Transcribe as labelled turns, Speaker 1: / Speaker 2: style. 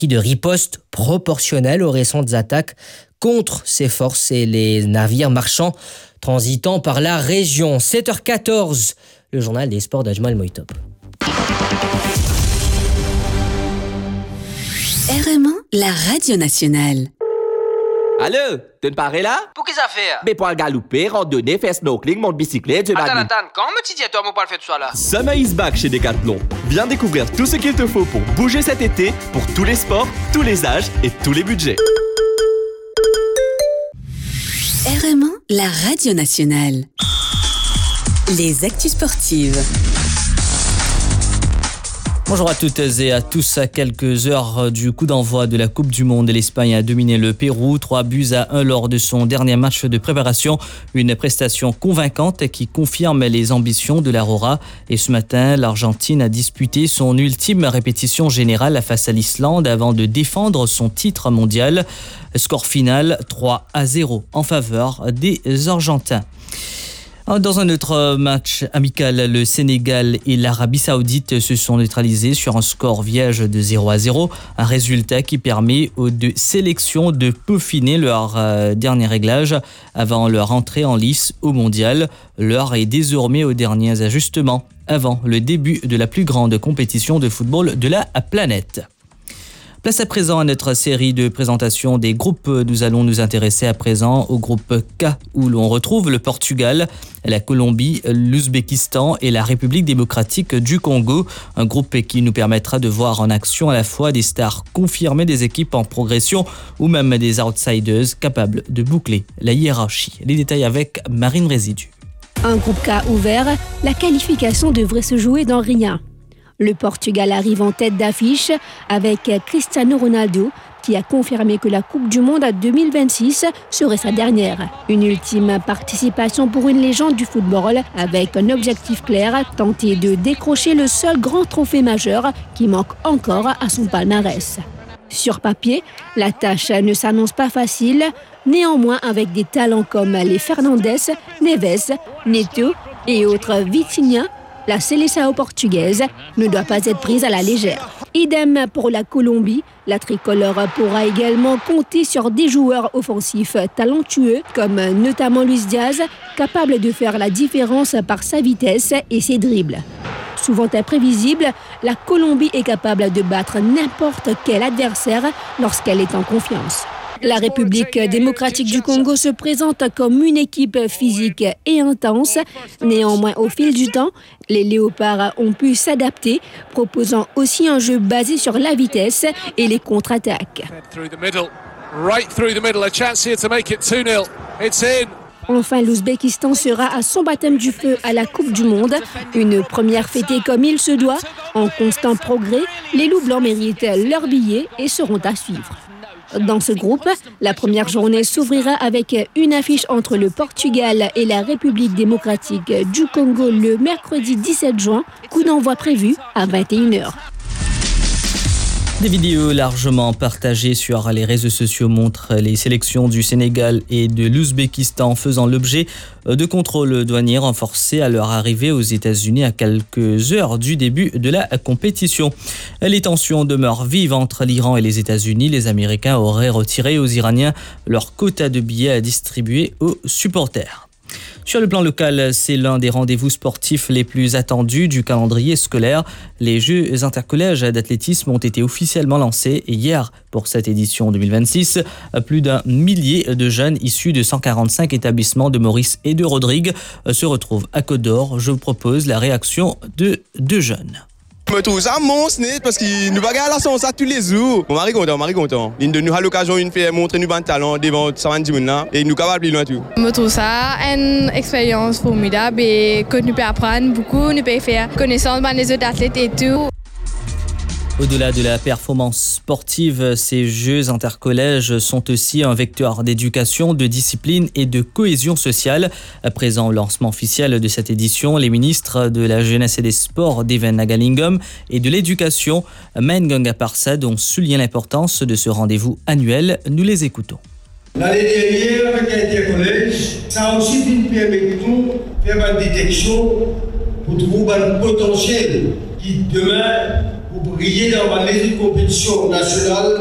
Speaker 1: de riposte proportionnelle aux récentes attaques contre ces forces et les navires marchands transitant par la région. 7h14, le journal des sports d'Ajmal Moïtop.
Speaker 2: RMA, la radio nationale.
Speaker 3: Allô, tu ne parais là?
Speaker 4: Pour qui ça fait?
Speaker 3: Mais pour galoper, randonner, faire snorkeling, monter bicyclette, je
Speaker 4: Attends, quand me dis toi, mon pas le fait tout ça là?
Speaker 5: Summer is back chez Decathlon. Viens découvrir tout ce qu'il te faut pour bouger cet été, pour tous les sports, tous les âges et tous les budgets.
Speaker 2: RMA, la radio nationale. Les actus sportives.
Speaker 6: Bonjour à toutes et à tous. À quelques heures du coup d'envoi de la Coupe du Monde, l'Espagne a dominé le Pérou 3-1 lors de son dernier match de préparation. Une prestation convaincante qui confirme les ambitions de l'Aurora. Et ce matin, l'Argentine a disputé son ultime répétition générale face à l'Islande avant de défendre son titre mondial. Score final 3-0 en faveur des Argentins. Dans un autre match amical, le Sénégal et l'Arabie Saoudite se sont neutralisés sur un score vierge de 0-0. Un résultat qui permet aux deux sélections de peaufiner leur dernier réglage avant leur entrée en lice au mondial. L'heure est désormais aux derniers ajustements avant le début de la plus grande compétition de football de la planète. Place à présent à notre série de présentations des groupes. Nous allons nous intéresser à présent au groupe K où l'on retrouve le Portugal, la Colombie, l'Ouzbékistan et la République démocratique du Congo. Un groupe qui nous permettra de voir en action à la fois des stars confirmées, des équipes en progression ou même des outsiders capables de boucler la hiérarchie. Les détails avec Marine Résidu.
Speaker 7: Un groupe K ouvert, la qualification devrait se jouer dans rien. Le Portugal arrive en tête d'affiche avec Cristiano Ronaldo qui a confirmé que la Coupe du Monde 2026 serait sa dernière. Une ultime participation pour une légende du football avec un objectif clair, tenter de décrocher le seul grand trophée majeur qui manque encore à son palmarès. Sur papier, la tâche ne s'annonce pas facile, néanmoins avec des talents comme les Fernandes, Neves, Neto et autres Vitinha, la Seleção portugaise ne doit pas être prise à la légère. Idem pour la Colombie, la tricolore pourra également compter sur des joueurs offensifs talentueux comme notamment Luis Diaz, capable de faire la différence par sa vitesse et ses dribbles. Souvent imprévisible, la Colombie est capable de battre n'importe quel adversaire lorsqu'elle est en confiance. La République démocratique du Congo se présente comme une équipe physique et intense. Néanmoins, au fil du temps, les Léopards ont pu s'adapter, proposant aussi un jeu basé sur la vitesse et les contre-attaques. Enfin, l'Ouzbékistan sera à son baptême du feu à la Coupe du Monde. Une première fêtée comme il se doit. En constant progrès, les loups blancs méritent leur billet et seront à suivre. Dans ce groupe, la première journée s'ouvrira avec une affiche entre le Portugal et la République démocratique du Congo le mercredi 17 juin, coup d'envoi prévu à 21h.
Speaker 6: Des vidéos largement partagées sur les réseaux sociaux montrent les sélections du Sénégal et de l'Ouzbékistan faisant l'objet de contrôles douaniers renforcés à leur arrivée aux États-Unis à quelques heures du début de la compétition. Les tensions demeurent vives entre l'Iran et les États-Unis. Les Américains auraient retiré aux Iraniens leur quota de billets à distribuer aux supporters. Sur le plan local, c'est l'un des rendez-vous sportifs les plus attendus du calendrier scolaire. Les Jeux intercollèges d'athlétisme ont été officiellement lancés hier pour cette édition 2026. Plus d'un millier de jeunes issus de 145 établissements de Maurice et de Rodrigue se retrouvent à Côte d'Or. Je vous propose la réaction de deux jeunes.
Speaker 8: Je me trouve ça monstre parce qu'il nous bagarre ça tous les jours. Mon mari content. Il nous a l'occasion de faire montrer nous un talent devant 120 là et nous capable de loin tout.
Speaker 9: Je me trouve ça une expérience formidable et que nous pouvons apprendre beaucoup, nous pouvons faire connaissance des autres athlètes et tout.
Speaker 6: Au-delà de la performance sportive, ces Jeux intercollèges sont aussi un vecteur d'éducation, de discipline et de cohésion sociale. Présent au lancement officiel de cette édition, les ministres de la Jeunesse et des Sports, Deven Nagalingam, et de l'Éducation, Maïnganga Parsad, ont souligné l'importance de ce rendez-vous annuel. Nous les écoutons.
Speaker 10: L'année dernière, avec l'intercollège, ça a aussi permis de nous faire une détection pour trouver un potentiel qui demain pour briller dans les compétitions nationales.